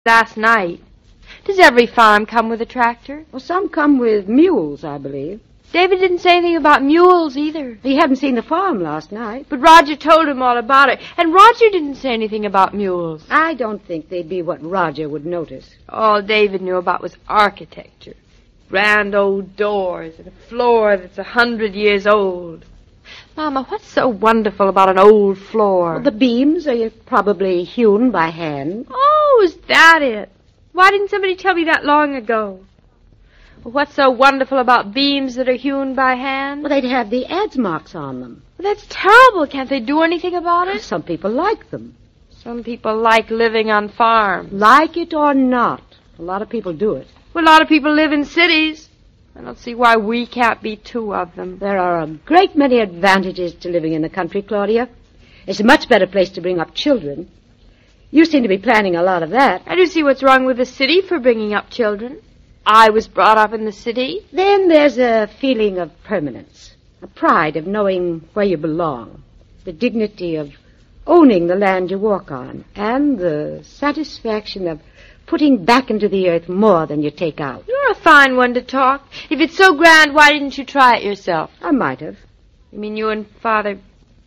last night. Does every farm come with a tractor? Well, some come with mules, I believe. David didn't say anything about mules either. He hadn't seen the farm last night. But Roger told him all about it. And Roger didn't say anything about mules. I don't think they'd be what Roger would notice. All David knew about was architecture. Grand old doors and a floor that's 100 years old. Mama, what's so wonderful about an old floor? Well, the beams are probably hewn by hand. Oh, is that it? Why didn't somebody tell me that long ago? Well, what's so wonderful about beams that are hewn by hand? Well, they'd have the adze marks on them. Well, that's terrible. Can't they do anything about it? Some people like them. Some people like living on farms. Like it or not, a lot of people do it. Well, a lot of people live in cities. I don't see why we can't be two of them. There are a great many advantages to living in the country, Claudia. It's a much better place to bring up children. You seem to be planning a lot of that. I do see what's wrong with the city for bringing up children. I was brought up in the city. Then there's a feeling of permanence, a pride of knowing where you belong, the dignity of owning the land you walk on, and the satisfaction of putting back into the earth more than you take out. You're a fine one to talk. If it's so grand, why didn't you try it yourself? I might have. You mean you and Father...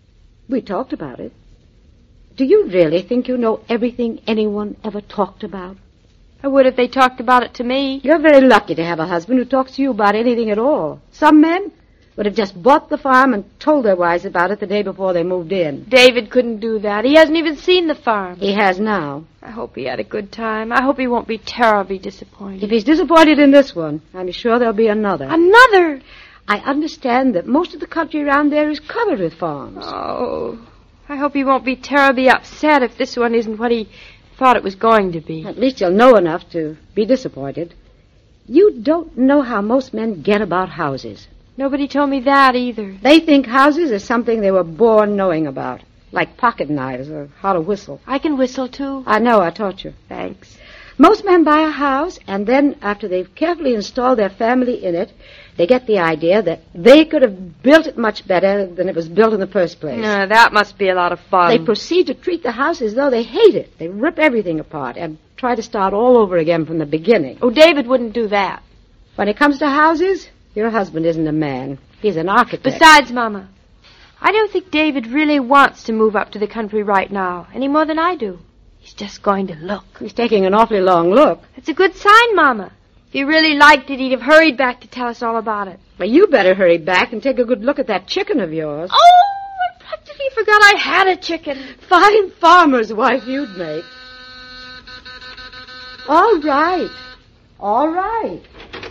We talked about it. Do you really think you know everything anyone ever talked about? I would if they talked about it to me. You're very lucky to have a husband who talks to you about anything at all. Some men would have just bought the farm and told their wives about it the day before they moved in. David couldn't do that. He hasn't even seen the farm. He has now. I hope he had a good time. I hope he won't be terribly disappointed. If he's disappointed in this one, I'm sure there'll be another. Another? I understand that most of the country around there is covered with farms. Oh, I hope he won't be terribly upset if this one isn't what he thought it was going to be. At least you'll know enough to be disappointed. You don't know how most men get about houses. Nobody told me that either. They think houses are something they were born knowing about, like pocket knives or how to whistle. I can whistle, too. I know, I taught you. Thanks. Most men buy a house, and then after they've carefully installed their family in it, they get the idea that they could have built it much better than it was built in the first place. No, that must be a lot of fun. They proceed to treat the house as though they hate it. They rip everything apart and try to start all over again from the beginning. Oh, David wouldn't do that. When it comes to houses, your husband isn't a man. He's an architect. Besides, Mama, I don't think David really wants to move up to the country right now, any more than I do. He's just going to look. He's taking an awfully long look. It's a good sign, Mama. If he really liked it, he'd have hurried back to tell us all about it. Well, you better hurry back and take a good look at that chicken of yours. Oh, I practically forgot I had a chicken. Fine farmer's wife you'd make. All right. All right.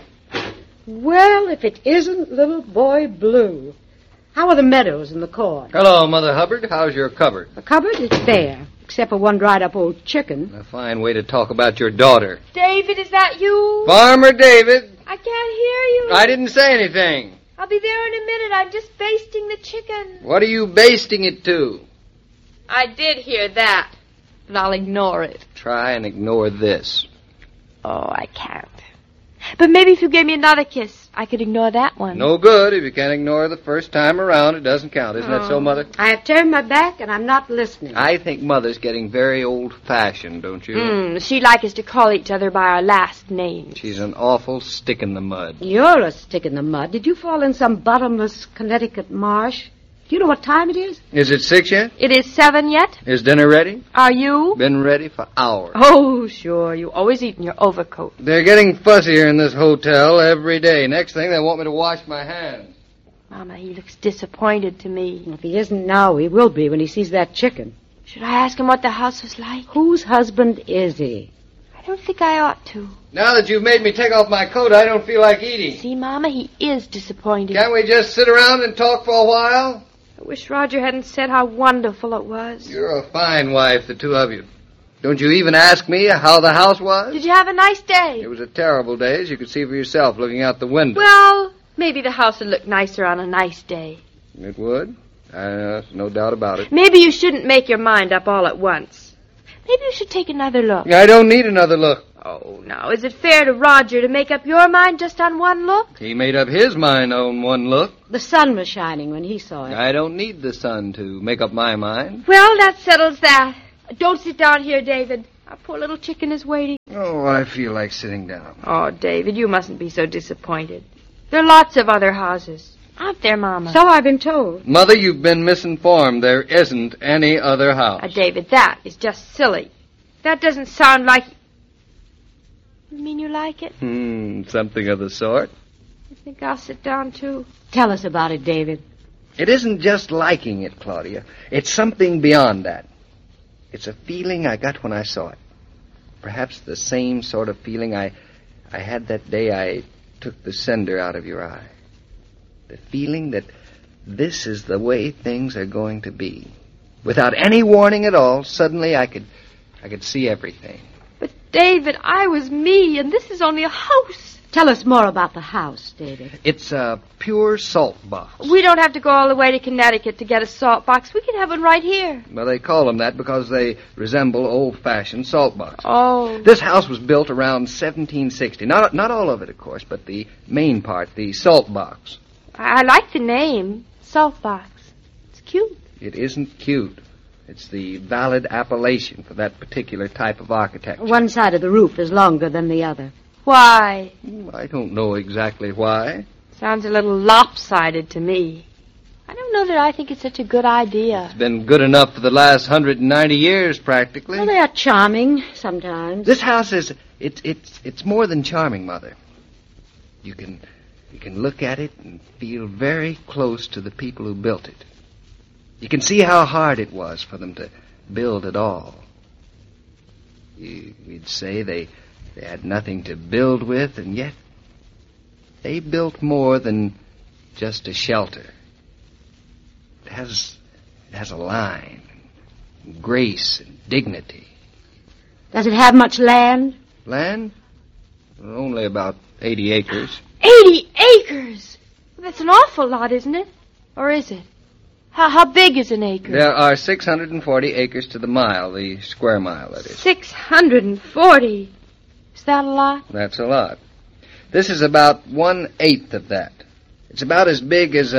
Well, if it isn't little boy Blue. How are the meadows and the corn? Hello, Mother Hubbard. How's your cupboard? The cupboard is bare, except for one dried-up old chicken. A fine way to talk about your daughter. David, is that you? Farmer David. I can't hear you. I didn't say anything. I'll be there in a minute. I'm just basting the chicken. What are you basting it to? I did hear that, but I'll ignore it. Try and ignore this. Oh, I can't. But maybe if you gave me another kiss, I could ignore that one. No good. If you can't ignore the first time around, it doesn't count. Isn't that so, Mother? I have turned my back, and I'm not listening. I think Mother's getting very old-fashioned, don't you? She'd like us to call each other by our last names. She's an awful stick in the mud. You're a stick in the mud. Did you fall in some bottomless Connecticut marsh? Do you know what time it is? Is it 6 yet? It is 7 yet? Is dinner ready? Are you? Been ready for hours. Oh, sure. You always eat in your overcoat. They're getting fussier in this hotel every day. Next thing, they want me to wash my hands. Mama, he looks disappointed to me. If he isn't now, he will be when he sees that chicken. Should I ask him what the house was like? Whose husband is he? I don't think I ought to. Now that you've made me take off my coat, I don't feel like eating. See, Mama, he is disappointed. Can't we just sit around and talk for a while? I wish Roger hadn't said how wonderful it was. You're a fine wife, the two of you. Don't you even ask me how the house was? Did you have a nice day? It was a terrible day, as you could see for yourself looking out the window. Well, maybe the house would look nicer on a nice day. It would. No doubt about it. Maybe you shouldn't make your mind up all at once. Maybe you should take another look. I don't need another look. Oh, now, is it fair to Roger to make up your mind just on one look? He made up his mind on one look. The sun was shining when he saw it. I don't need the sun to make up my mind. Well, that settles that. Don't sit down here, David. Our poor little chicken is waiting. Oh, I feel like sitting down. Oh, David, you mustn't be so disappointed. There are lots of other houses. Aren't there, Mama? So I've been told. Mother, you've been misinformed. There isn't any other house. David, that is just silly. That doesn't sound like... You mean you like it? Something of the sort. You think I'll sit down, too? Tell us about it, David. It isn't just liking it, Claudia. It's something beyond that. It's a feeling I got when I saw it. Perhaps the same sort of feeling I had that day I took the cinder out of your eye. The feeling that this is the way things are going to be. Without any warning at all, suddenly I could see everything. But, David, I was me, and this is only a house. Tell us more about the house, David. It's a pure salt box. We don't have to go all the way to Connecticut to get a salt box. We can have one right here. Well, they call them that because they resemble old-fashioned salt boxes. Oh. This house was built around 1760. Not all of it, of course, but the main part, the salt box. I like the name, salt box. It's cute. It isn't cute. It's the valid appellation for that particular type of architecture. One side of the roof is longer than the other. Why? I don't know exactly why. Sounds a little lopsided to me. I don't know that I think it's such a good idea. It's been good enough for the last 190 years, practically. Well, they are charming sometimes. This house is... It's more than charming, Mother. You can look at it and feel very close to the people who built it. You can see how hard it was for them to build at all. You'd say they had nothing to build with, and yet they built more than just a shelter. It has a line, and grace, and dignity. Does it have much land? Land? Only about 80 acres. 80 acres! That's an awful lot, isn't it? Or is it? How big is an acre? There are 640 acres to the mile, the square mile, that is. 640? Is that a lot? That's a lot. This is about 1/8 of that. It's about as big as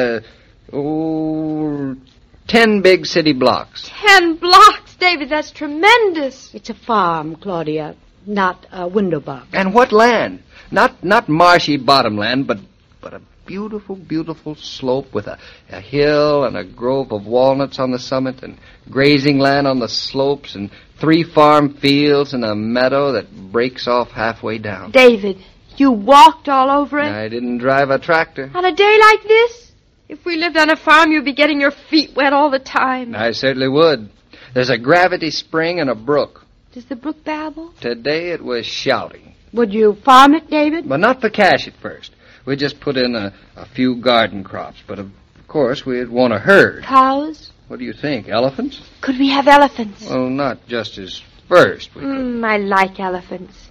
10 big city blocks. 10 blocks, David, that's tremendous. It's a farm, Claudia, not a window box. And what land? Not marshy bottomland, but a beautiful, beautiful slope with a hill and a grove of walnuts on the summit and grazing land on the slopes and 3 farm fields and a meadow that breaks off halfway down. David, you walked all over it? I didn't drive a tractor. On a day like this? If we lived on a farm, you'd be getting your feet wet all the time. I certainly would. There's a gravity spring and a brook. Does the brook babble? Today it was shouting. Would you farm it, David? But not for cash at first. We just put in a few garden crops, but of course we'd want a herd. Cows? What do you think, elephants? Could we have elephants? Well, not just as first. We could. I like elephants.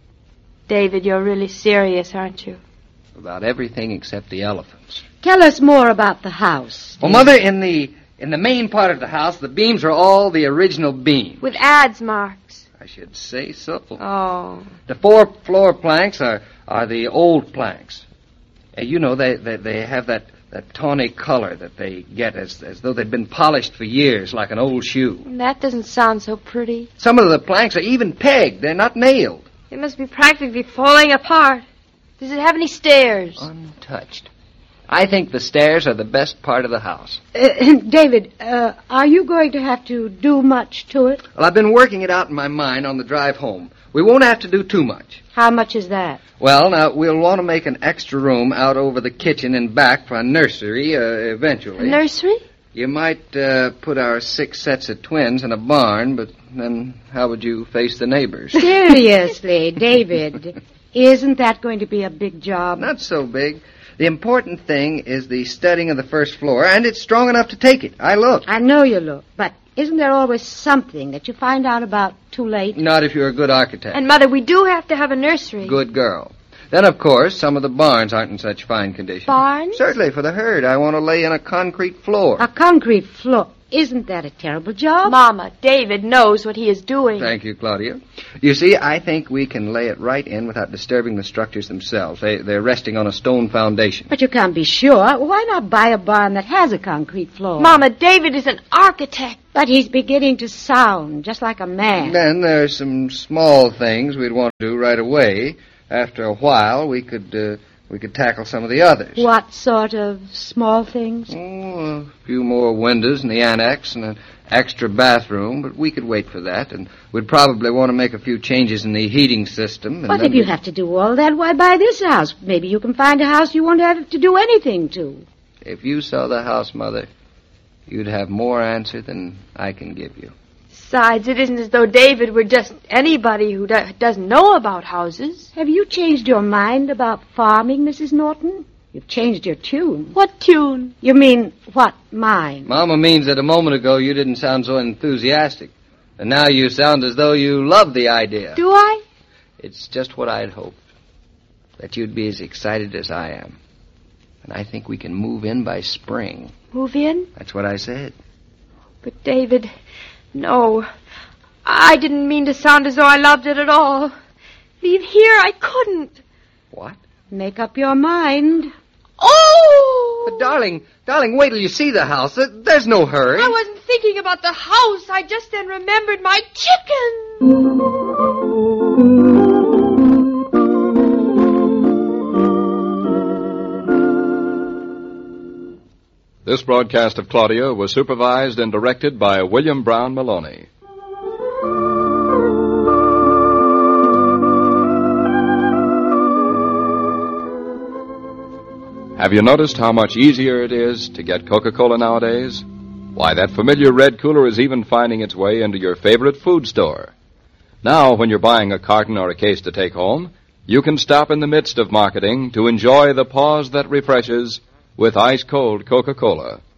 David, you're really serious, aren't you? About everything except the elephants. Tell us more about the house. Well, Mother, in the main part of the house, the beams are all the original beams. With adze marks. I should say so. Oh. The 4 floor planks are the old planks. You know, they have that tawny color that they get as though they'd been polished for years, like an old shoe. That doesn't sound so pretty. Some of the planks are even pegged. They're not nailed. It must be practically falling apart. Does it have any stairs? Untouched. I think the stairs are the best part of the house. David, are you going to have to do much to it? Well, I've been working it out in my mind on the drive home. We won't have to do too much. How much is that? Well, now, we'll want to make an extra room out over the kitchen and back for a nursery, eventually. A nursery? You might put our 6 sets of twins in a barn, but then how would you face the neighbors? Seriously, David, isn't that going to be a big job? Not so big. The important thing is the studding of the first floor, and it's strong enough to take it. I looked. I know you look, but isn't there always something that you find out about too late? Not if you're a good architect. And, Mother, we do have to have a nursery. Good girl. Then, of course, some of the barns aren't in such fine condition. Barns? Certainly, for the herd. I want to lay in a concrete floor. A concrete floor. isn't that a terrible job? Mama, David knows what he is doing. Thank you, Claudia. You see, I think we can lay it right in without disturbing the structures themselves. They're resting on a stone foundation. But you can't be sure. Why not buy a barn that has a concrete floor? Mama, David is an architect. But he's beginning to sound just like a man. Then there's some small things we'd want to do right away. After a while, we could tackle some of the others. What sort of small things? Oh, a few more windows in the annex and an extra bathroom, but we could wait for that, and we'd probably want to make a few changes in the heating system. But if you have to do all that, why buy this house? Maybe you can find a house you won't have to do anything to. If you saw the house, Mother, you'd have more answer than I can give you. Besides, it isn't as though David were just anybody who doesn't know about houses. Have you changed your mind about farming, Mrs. Norton? You've changed your tune. What tune? You mean, what mind? Mama means that a moment ago you didn't sound so enthusiastic. And now you sound as though you love the idea. Do I? It's just what I'd hoped. That you'd be as excited as I am. And I think we can move in by spring. Move in? That's what I said. But, David, no. I didn't mean to sound as though I loved it at all. Leave here, I couldn't. What? Make up your mind. Oh! But, darling, wait till you see the house. There's no hurry. I wasn't thinking about the house. I just then remembered my chicken. This broadcast of Claudia was supervised and directed by William Brown Maloney. Have you noticed how much easier it is to get Coca-Cola nowadays? Why, that familiar red cooler is even finding its way into your favorite food store. Now, when you're buying a carton or a case to take home, you can stop in the midst of marketing to enjoy the pause that refreshes with ice-cold Coca-Cola.